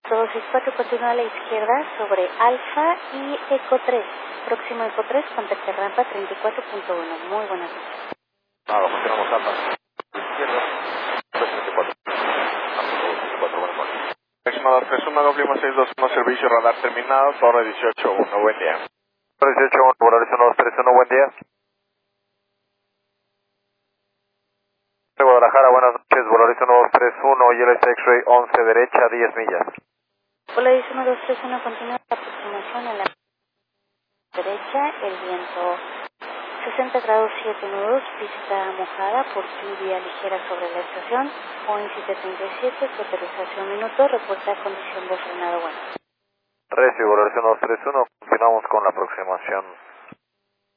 264 continúa a la izquierda sobre Alfa y Eco 3. Próximo Eco 3, contacte rampa 34.1. Muy buenas noches. Continuamos Alfa. Izquierda, 334. Buenas noches. Próximo 231, Lima 621, servicio radar terminado, Torre 181, buen día. Torre 181, Volaris 1231, buen día. De Guadalajara, buenas noches, Volaris 1231, YLS X-Ray 11 derecha, 10 millas. Volaris 1231 continúa la aproximación a la derecha, el viento 60 grados 7 nudos, pista mojada por lluvia ligera sobre la estación, Boeing 737, su aterrización minuto, reporta condición de frenado bueno. Recibo, Volaris 1231, continuamos con la aproximación